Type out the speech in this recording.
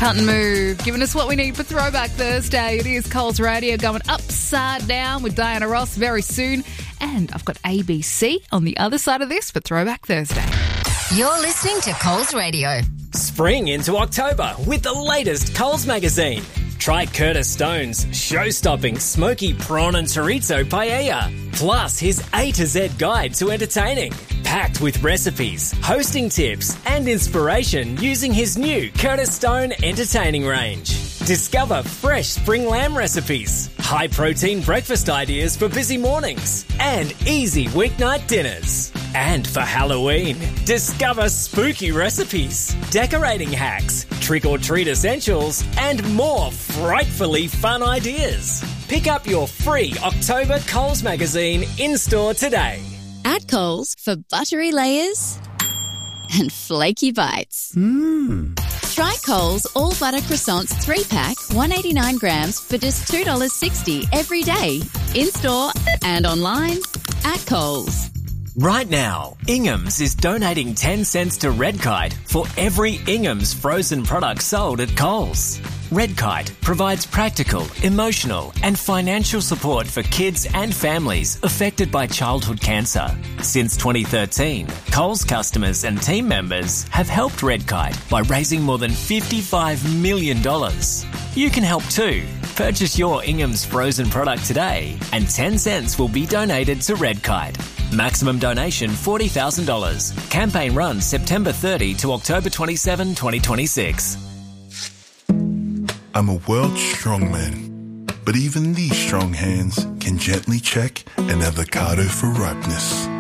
Can't Move, giving us what we need for Throwback Thursday. It is Coles Radio going upside down with Diana Ross very soon. And I've got ABC on the other side of this for Throwback Thursday. You're listening to Coles Radio. Spring into October with the latest Coles magazine. Try Curtis Stone's show-stopping smoky prawn and chorizo paella, plus his A to Z guide to entertaining, packed with recipes, hosting tips and inspiration using his new Curtis Stone entertaining range. Discover fresh spring lamb recipes, high-protein breakfast ideas for busy mornings, and easy weeknight dinners. And for Halloween, discover spooky recipes, decorating hacks, trick-or-treat essentials, and more frightfully fun ideas. Pick up your free October Coles magazine in-store today. At Coles for buttery layers and flaky bites. Try Coles All Butter Croissants 3-pack, 189 grams for just $2.60 every day. In-store and online at Coles. Right now, Ingham's is donating 10 cents to Red Kite for every Ingham's frozen product sold at Coles. Red Kite provides practical, emotional and financial support for kids and families affected by childhood cancer. Since 2013, Coles customers and team members have helped Red Kite by raising more than $55 million. You can help too. Purchase your Ingham's frozen product today and 10 cents will be donated to Red Kite. Maximum donation $40,000. Campaign runs September 30 to October 27, 2026. I'm a world strongman, but even these strong hands can gently check an avocado for ripeness.